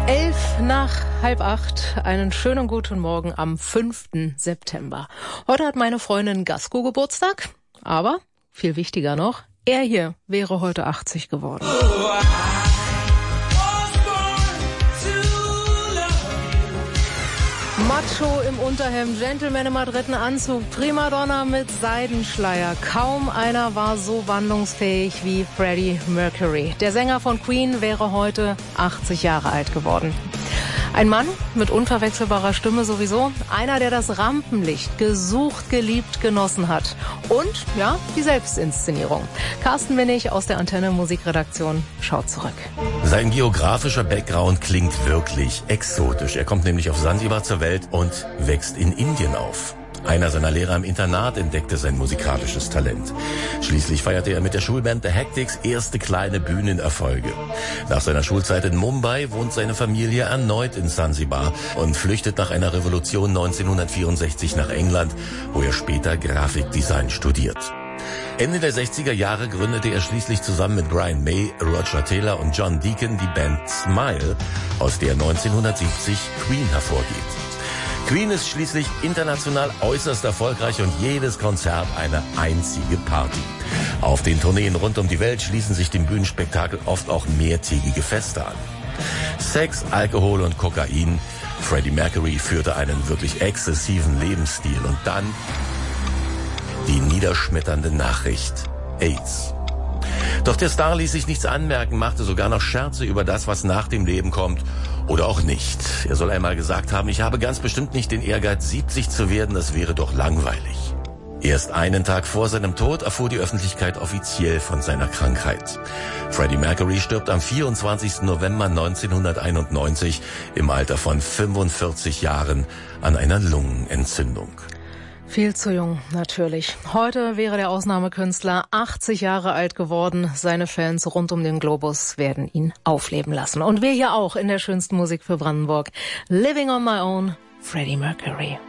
7:11, einen schönen guten Morgen am 5. September. Heute hat meine Freundin Gasko Geburtstag, aber viel wichtiger noch, er hier wäre heute 80 geworden. Macho im Unterhemd, Gentleman im adretten Anzug, Primadonna mit Seidenschleier. Kaum einer war so wandlungsfähig wie Freddie Mercury. Der Sänger von Queen wäre heute 80 Jahre alt geworden. Ein Mann mit unverwechselbarer Stimme sowieso. Einer, der das Rampenlicht gesucht, geliebt, genossen hat. Und, ja, die Selbstinszenierung. Carsten Winnig aus der Antenne Musikredaktion schaut zurück. Sein geografischer Background klingt wirklich exotisch. Er kommt nämlich auf Sansibar zur Welt und wächst in Indien auf. Einer seiner Lehrer im Internat entdeckte sein musikalisches Talent. Schließlich feierte er mit der Schulband The Hectics erste kleine Bühnenerfolge. Nach seiner Schulzeit in Mumbai wohnt seine Familie erneut in Sansibar und flüchtet nach einer Revolution 1964 nach England, wo er später Grafikdesign studiert. Ende der 60er Jahre gründete er schließlich zusammen mit Brian May, Roger Taylor und John Deacon die Band Smile, aus der 1970 Queen hervorgeht. Queen ist schließlich international äußerst erfolgreich und jedes Konzert eine einzige Party. Auf den Tourneen rund um die Welt schließen sich dem Bühnenspektakel oft auch mehrtägige Feste an. Sex, Alkohol und Kokain. Freddie Mercury führte einen wirklich exzessiven Lebensstil und dann die niederschmetternde Nachricht: AIDS. Doch der Star ließ sich nichts anmerken, machte sogar noch Scherze über das, was nach dem Leben kommt oder auch nicht. Er soll einmal gesagt haben, ich habe ganz bestimmt nicht den Ehrgeiz, 70 zu werden, das wäre doch langweilig. Erst einen Tag vor seinem Tod erfuhr die Öffentlichkeit offiziell von seiner Krankheit. Freddie Mercury stirbt am 24. November 1991 im Alter von 45 Jahren an einer Lungenentzündung. Viel zu jung, natürlich. Heute wäre der Ausnahmekünstler 80 Jahre alt geworden. Seine Fans rund um den Globus werden ihn aufleben lassen. Und wir hier auch in der schönsten Musik für Brandenburg. Living on my own, Freddie Mercury.